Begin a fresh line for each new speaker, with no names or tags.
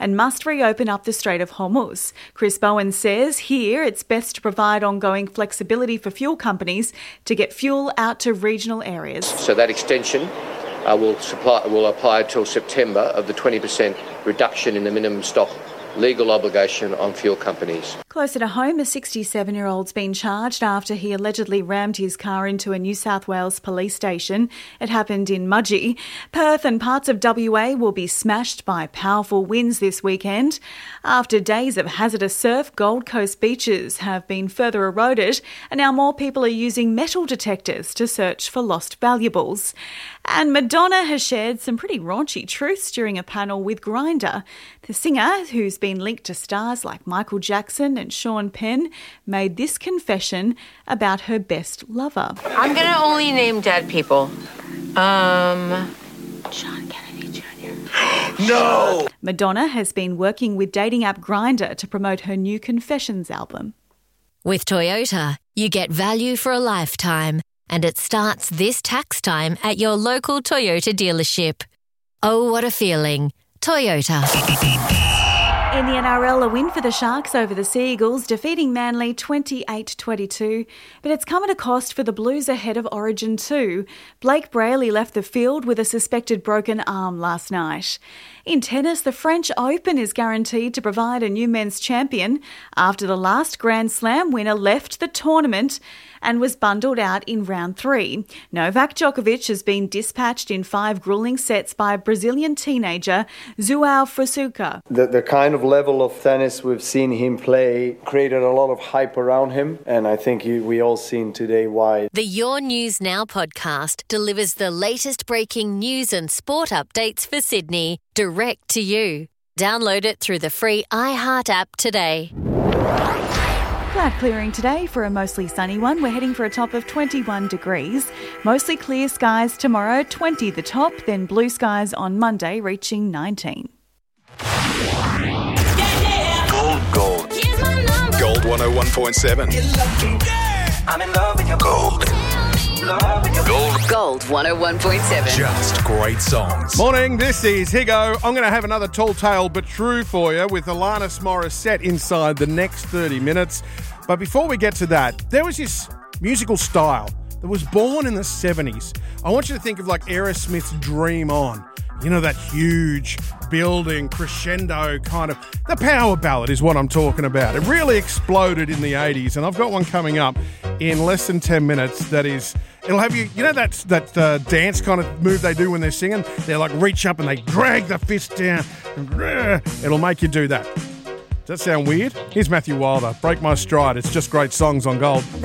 and must reopen up the Strait of Hormuz. Chris Bowen says here it's best to provide ongoing flexibility for fuel companies to get fuel out to regional areas.
So that extension will apply till September of the 20% reduction in the minimum stock legal obligation on fuel companies.
Closer to home, a 67-year-old's been charged after he allegedly rammed his car into a New South Wales police station. It happened in Mudgee. Perth and parts of WA will be smashed by powerful winds this weekend. After days of hazardous surf, Gold Coast beaches have been further eroded, and now more people are using metal detectors to search for lost valuables. And Madonna has shared some pretty raunchy truths during a panel with Grindr. The singer, who's been linked to stars like Michael Jackson and Sean Penn, made this confession about her best lover.
I'm going to only name dead people. John Kennedy Jr.
No!
Madonna has been working with dating app Grindr to promote her new Confessions album.
With Toyota, you get value for a lifetime, and it starts this tax time at your local Toyota dealership. Oh, what a feeling. Toyota.
In the NRL, a win for the Sharks over the Seagulls, defeating Manly 28-22. But it's come at a cost for the Blues ahead of Origin 2. Blake Brayley left the field with a suspected broken arm last night. In tennis, the French Open is guaranteed to provide a new men's champion after the last Grand Slam winner left the tournament and was bundled out in round 3. Novak Djokovic has been dispatched in 5 gruelling sets by Brazilian teenager João Fonseca.
The kind of level of tennis we've seen him play created a lot of hype around him, and I think we all seen today why.
The Your News Now podcast delivers the latest breaking news and sport updates for Sydney direct to you. Download it through the free iHeart app today.
Cloud clearing today for a mostly sunny one. We're heading for a top of 21 degrees. Mostly clear skies tomorrow, 20 the top, then blue skies on Monday, reaching 19.
Gold. Gold 101.7. I'm in love with your gold. Gold
101.7.
Just great songs.
Morning, this is Higo. I'm going to have another tall tale but true for you with Alanis Morissette inside the next 30 minutes. But before we get to that, there was this musical style that was born in the 70s. I want you to think of like Aerosmith's Dream On. You know, that huge building, crescendo kind of... The power ballad is what I'm talking about. It really exploded in the 80s, and I've got one coming up in less than 10 minutes that is... It'll have you... You know that dance kind of move they do when they're singing? They like reach up and they drag the fist down. It'll make you do that. Does that sound weird? Here's Matthew Wilder. Break My Stride. It's just great songs on Gold.